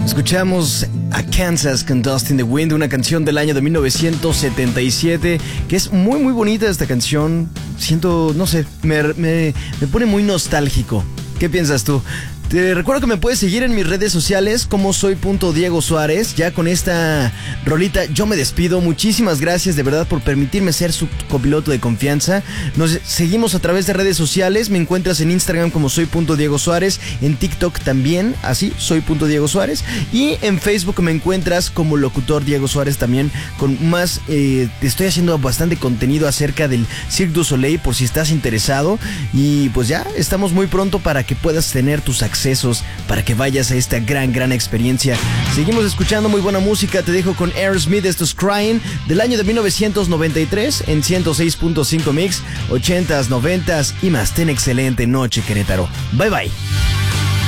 Escuchamos a Kansas con Dust in the Wind, una canción del año de 1977, que es muy muy bonita esta canción. Siento, no sé, me pone muy nostálgico. ¿Qué piensas tú? Te recuerdo que me puedes seguir en mis redes sociales como soy.Diego Suárez. Ya con esta rolita yo me despido. Muchísimas gracias de verdad por permitirme ser su copiloto de confianza. Nos seguimos a través de redes sociales. Me encuentras en Instagram como soy.Diego Suárez, en TikTok también, así, soy.Diego Suárez, y en Facebook me encuentras como locutor Diego Suárez también, con más, estoy haciendo bastante contenido acerca del Cirque du Soleil por si estás interesado. Y pues ya estamos muy pronto para que puedas tener tus accesos, para que vayas a esta gran experiencia. Seguimos escuchando muy buena música. Te dejo con Aerosmith, esto es Crying, del año de 1993 en 106.5 Mix, 80s, 90s y más. Ten excelente noche, Querétaro. Bye bye.